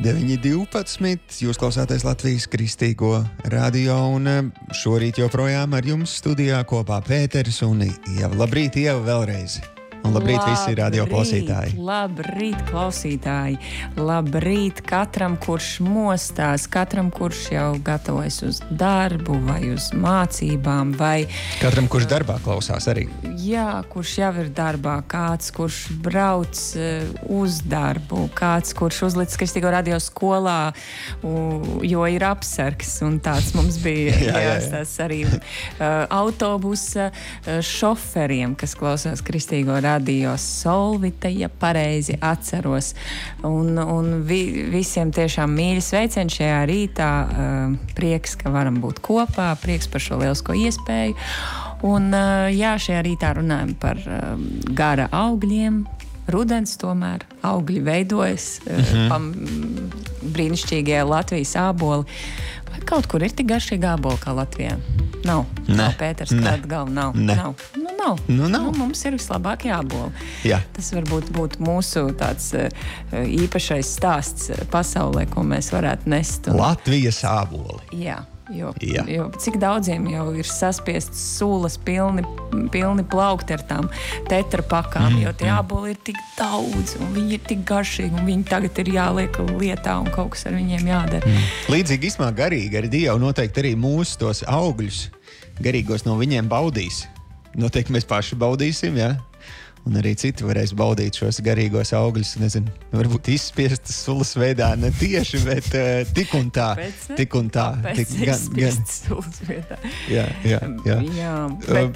9:12. Jūs klausāties Latvijas Kristīgo radio, un šorīt joprojām ar jums studijā kopā Pēters un Ieva. Labrīt, Ieva, vēlreiz! Un labrīt visi radio klausītāji. Labrīt, klausītāji. Labrīt katram, kurš mostās, katram, kurš jau gatavojas uz darbu vai uz mācībām. Vai katram, kurš darbā klausās arī. Jā, kurš jau ir darbā, kāds, kurš brauc uz darbu, kāds, kurš uzlicis Kristīgo radio skolā, jo ir apsargs. Un tāds mums bija jāstāsta arī autobusa šoferiem, kas klausās Kristīgo radio. Solvita, ja pareizi atceros. Un visiem tiešām mīļi sveicieni šajā rītā. Prieks, ka varam būt kopā, prieks par šo lielisko iespēju. Un jā, šajā rītā runājam par gara augļiem. Rudens tomēr, augļi veidojas, brīnišķīgie Latvijas āboli. Vai kaut kur ir tik garšīgi āboli kā Latvijā? Nav. Nav, Pēters, kāda galva nav. Nav. Nu, mums ir vislabākie āboli. Jā. Tas varbūt būtu mūsu tāds īpašais stāsts pasaulē, ko mēs varētu nest. Latvijas āboli. Jā. Jo cik daudziem jau ir saspiestas sūlas pilni plaukti ar tām tetrapakām, jo tie āboli ir tik daudz un viņi ir tik garšīgi un viņi tagad ir jāliek lietā un kaut kas ar viņiem jādara. Līdzīgi izmā garīgi arī Dievu noteikti arī mūsu tos augļus garīgos no viņiem baudīs. Noteikti mēs paši baudīsim, jā. Un arī citi varēs baudīt šos garīgos augļus, nezinu, varbūt izspiestas sulas veidā, ne tieši, bet tik un tā. Kāpēc izspiestas sulas veidā? Jā. Bet